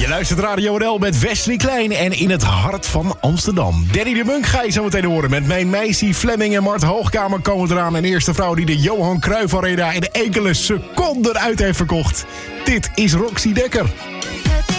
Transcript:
Je luistert Radio NL met Wesley Klein en in het hart van Amsterdam. Danny de Munk ga je zo meteen horen met Mijn Meisje Fleming en Mart Hoogkamer komen eraan. Een eerste vrouw die de Johan Cruijff Arena in enkele seconden uit heeft verkocht. Dit is Roxy Dekker.